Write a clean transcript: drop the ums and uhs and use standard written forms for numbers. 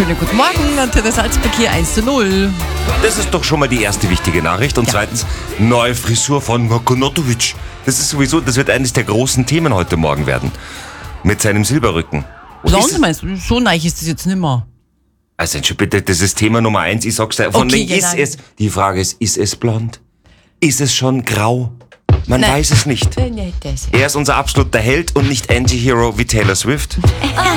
schönen guten Morgen. Antenne Salzburg hier 1:0. Das ist doch schon mal die erste wichtige Nachricht. Und zweitens, neue Frisur von Makonotovic. Das wird eines der großen Themen heute Morgen werden. Mit seinem Silberrücken. Blond meinst du? So neich ist das jetzt nicht mehr. Also bitte, das ist Thema Nummer 1. Ich sag's dir, von Okay, wem ist es? Die Frage ist es blond? Ist es schon grau? Man weiß es nicht. Nicht das. Er ist unser absoluter Held und nicht Anti-Hero wie Taylor Swift.